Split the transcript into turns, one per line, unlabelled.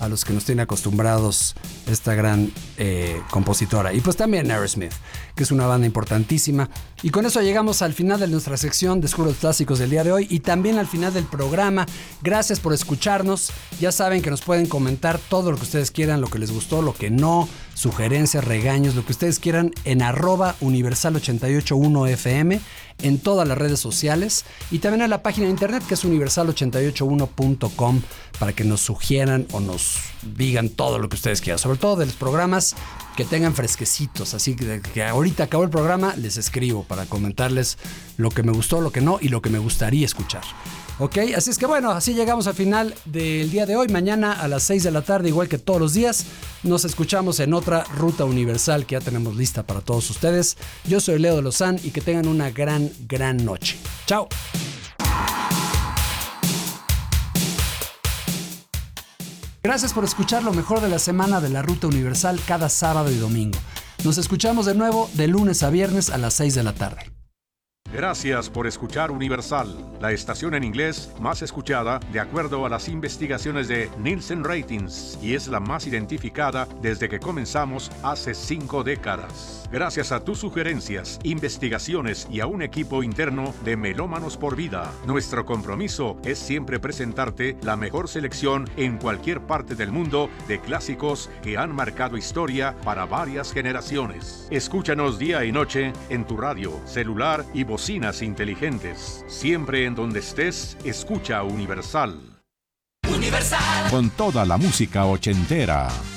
a los que nos tiene acostumbrados esta gran compositora. Y pues también Aerosmith, que es una banda importantísima. Y con eso llegamos al final de nuestra sección Descubre los Clásicos del día de hoy y también al final del programa. Gracias por escucharnos. Ya saben que nos pueden comentar todo lo que ustedes quieran, lo que les gustó, lo que no, sugerencias, regaños, lo que ustedes quieran en @universal881fm, en todas las redes sociales y también en la página de internet que es universal881.com para que nos sugieran o nos digan todo lo que ustedes quieran, sobre todo de los programas que tengan fresquecitos, así que ahorita acabó el programa, les escribo para comentarles lo que me gustó, lo que no y lo que me gustaría escuchar. Ok, así es que bueno, así llegamos al final del día de hoy. Mañana a las 6 de la tarde, igual que todos los días, nos escuchamos en otra Ruta Universal que ya tenemos lista para todos ustedes. Yo soy Leo de Lozán y que tengan una gran noche. ¡Chao! Gracias por escuchar lo mejor de la semana de la Ruta Universal cada sábado y domingo. Nos escuchamos de nuevo de lunes a viernes a las 6 de la tarde.
Gracias por escuchar Universal, la estación en inglés más escuchada de acuerdo a las investigaciones de Nielsen Ratings y es la más identificada desde que comenzamos hace 5 décadas. Gracias a tus sugerencias, investigaciones y a un equipo interno de Melómanos por Vida, nuestro compromiso es siempre presentarte la mejor selección en cualquier parte del mundo de clásicos que han marcado historia para varias generaciones. Escúchanos día y noche en tu radio, celular y bocinas inteligentes. Siempre en donde estés, escucha Universal.
Universal.
Con toda la música ochentera.